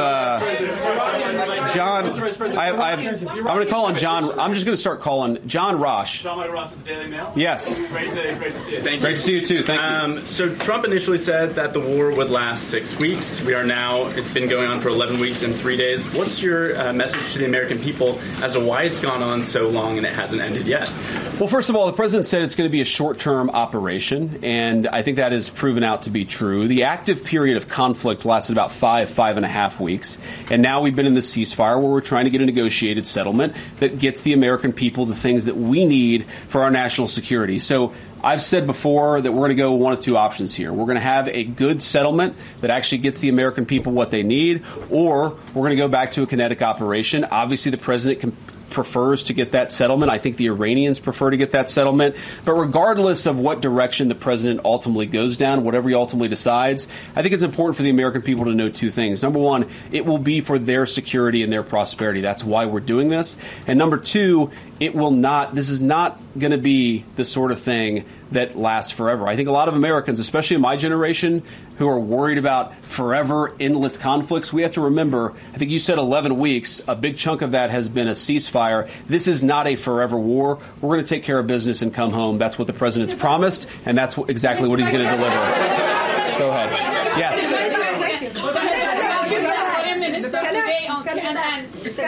uh, John, I, I have, I'm going to call on John. I'm just going to start calling John Rosh. John Michael Ross with the Daily Mail. Yes. Great to, great to see you. Thank great you. to see you, too. Thank um, you. So Trump initially said that the war would last six weeks. We are now, it's been going on for eleven weeks and three days. What's your uh, message to the American people as to why it's gone on so long and it hasn't ended yet? Well, first of all, the president said it's going to be a short-term operation, and I think that has proven out to be true. The active period of conflict lasted about five, five and a half weeks, and now we've been in this ceasefire where we're trying to get a negotiated settlement that gets the American people the things that we need for our national security. So I've said before that we're going to go one of two options here. We're going to have a good settlement that actually gets the American people what they need, or we're going to go back to a kinetic operation. Obviously, the president can prefers to get that settlement. I think the Iranians prefer to get that settlement. But regardless of what direction the president ultimately goes down, whatever he ultimately decides, I think it's important for the American people to know two things. Number one, it will be for their security and their prosperity. That's why we're doing this. And number two, it will not, this is not going to be the sort of thing that lasts forever. I think a lot of Americans, especially in my generation, who are worried about forever, endless conflicts, we have to remember, I think you said eleven weeks, a big chunk of that has been a ceasefire. This is not a forever war. We're going to take care of business and come home. That's what the president's promised, and that's what, exactly what he's going to deliver. Go ahead. Yes.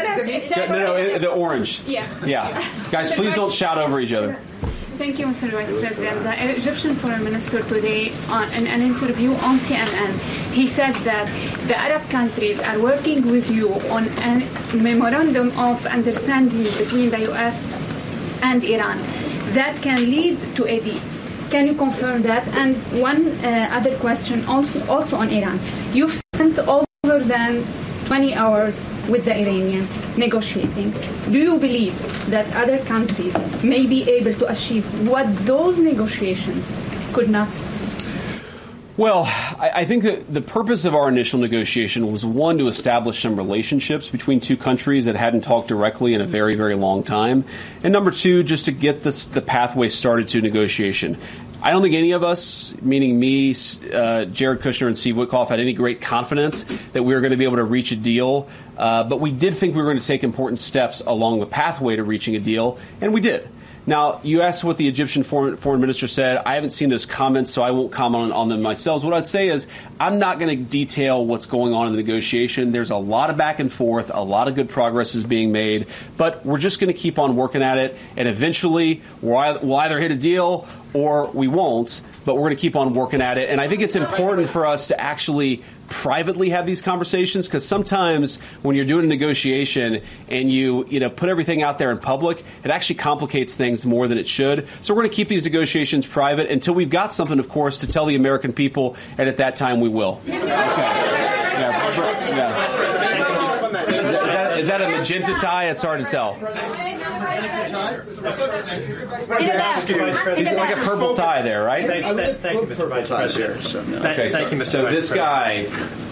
No, no, the orange. Yeah. Yeah. Guys, please don't shout over each other. Thank you, Mister Vice President. The Egyptian Foreign Minister today, on, in an interview on C N N, he said that the Arab countries are working with you on a memorandum of understanding between the U S and Iran that can lead to a deal. Can you confirm that? And one uh, other question also, also on Iran. You've spent over than twenty hours with the Iranian negotiating. Do you believe that other countries may be able to achieve what those negotiations could not? Well, I, I think that the purpose of our initial negotiation was, one, to establish some relationships between two countries that hadn't talked directly in a very, very long time. And number two, just to get this, the pathway started to negotiation. I don't think any of us, meaning me, uh, Jared Kushner, and Steve Witkoff, had any great confidence that we were going to be able to reach a deal. Uh, but we did think we were going to take important steps along the pathway to reaching a deal, and we did. Now, you asked what the Egyptian foreign, foreign minister said. I haven't seen those comments, so I won't comment on, on them myself. What I'd say is I'm not going to detail what's going on in the negotiation. There's a lot of back and forth. A lot of good progress is being made. But we're just going to keep on working at it. And eventually, we'll, we'll either hit a deal or we won't. But we're going to keep on working at it. And I think it's important for us to actually privately have these conversations, because sometimes when you're doing a negotiation and you you know put everything out there in public, it actually complicates things more than it should. So we're going to keep these negotiations private until we've got something, of course, to tell the American people, and at that time we will. Okay. Yeah. Yeah. Is, that, is that a magenta tie? It's hard to tell. He's like a purple tie there, right? Thank, thank, thank you, Mister Vice President. Okay, thank you, Mister So this guy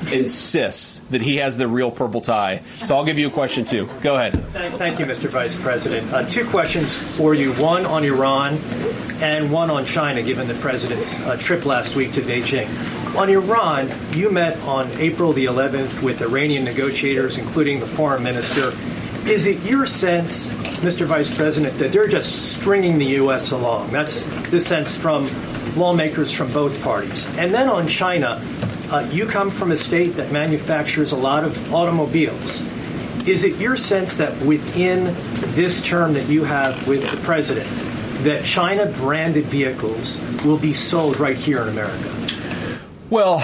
insists that he has the real purple tie. So I'll give you a question, too. Go ahead. Thank, thank you, Mister Vice President. Uh, two questions for you, one on Iran and one on China, given the President's uh, trip last week to Beijing. On Iran, you met on April the eleventh with Iranian negotiators, including the foreign minister. Is it your sense, Mister Vice President, that they're just stringing the U S along? That's the sense from lawmakers from both parties. And then on China, uh, you come from a state that manufactures a lot of automobiles. Is it your sense that within this term that you have with the President, that China-branded vehicles will be sold right here in America? Well,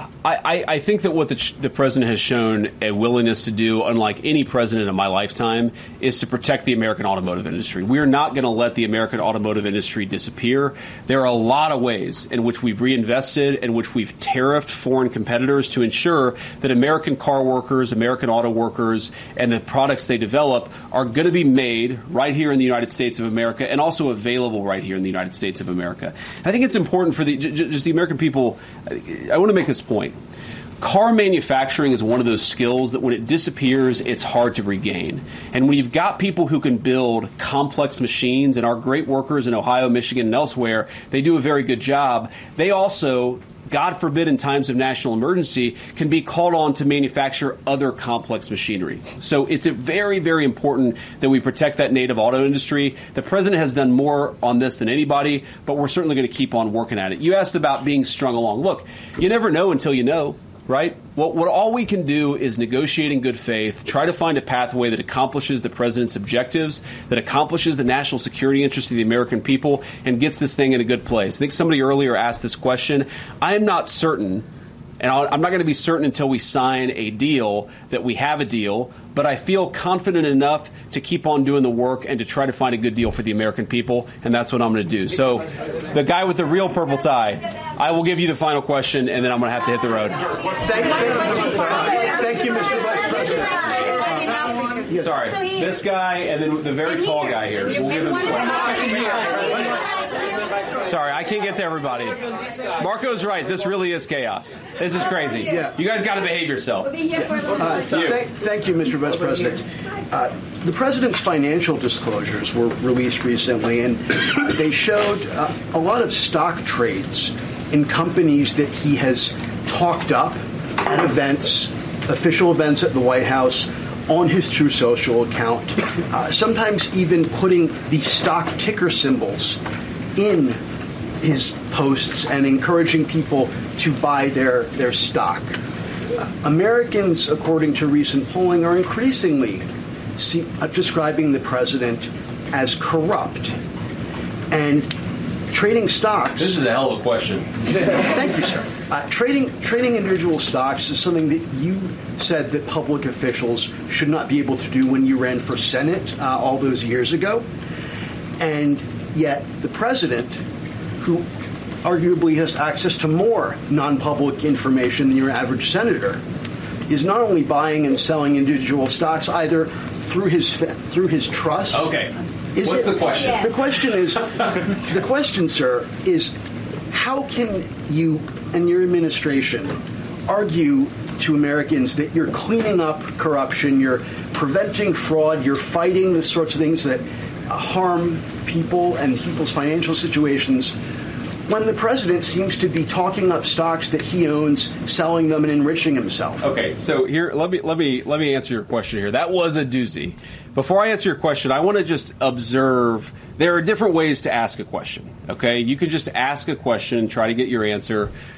I, I think that what the, the president has shown a willingness to do, unlike any president in my lifetime, is to protect the American automotive industry. We are not going to let the American automotive industry disappear. There are a lot of ways in which we've reinvested, in which we've tariffed foreign competitors to ensure that American car workers, American auto workers, and the products they develop are going to be made right here in the United States of America and also available right here in the United States of America. I think it's important for the just the American people. I want to make this point. Car manufacturing is one of those skills that when it disappears, it's hard to regain. And when you've got people who can build complex machines, and our great workers in Ohio, Michigan, and elsewhere, they do a very good job. They also, God forbid, in times of national emergency, can be called on to manufacture other complex machinery. So it's a very, very important that we protect that native auto industry. The president has done more on this than anybody, but we're certainly going to keep on working at it. You asked about being strung along. Look, you never know until you know. Right? What, what all we can do is negotiate in good faith, try to find a pathway that accomplishes the president's objectives, that accomplishes the national security interests of the American people, and gets this thing in a good place. I think somebody earlier asked this question. I am not certain, and I'll, I'm not going to be certain until we sign a deal that we have a deal, but I feel confident enough to keep on doing the work and to try to find a good deal for the American people, and that's what I'm going to do. So the guy with the real purple tie, I will give you the final question, and then I'm going to have to hit the road. Thank, thank, thank you, Mister Vice President. Uh, Sorry, this guy and then the very tall guy here. We'll give him Sorry, I can't get to everybody. Marco's right. This really is chaos. This is crazy. Yeah. You guys got to behave yourself. Uh, th- thank you, Mister Vice President. Uh, the president's financial disclosures were released recently, and they showed uh, a lot of stock trades in companies that he has talked up at events, official events at the White House, on his True Social account, uh, sometimes even putting the stock ticker symbols in his posts and encouraging people to buy their, their stock. Uh, Americans, according to recent polling, are increasingly see, uh, describing the president as corrupt. And trading stocks... This is a hell of a question. Thank you, sir. Uh, trading trading individual stocks is something that you said that public officials should not be able to do when you ran for Senate uh, all those years ago. And yet the president, who arguably has access to more non-public information than your average senator, is not only buying and selling individual stocks either through his through his trust. Okay. Is What's it, the question? The question is, the question, sir, is how can you and your administration argue to Americans that you're cleaning up corruption, you're preventing fraud, you're fighting the sorts of things that harm people and people's financial situations, when the president seems to be talking up stocks that he owns, selling them, and enriching himself? Okay, so here, let me let me let me answer your question here. That was a doozy. Before I answer your question, I want to just observe there are different ways to ask a question. Okay, you can just ask a question and try to get your answer.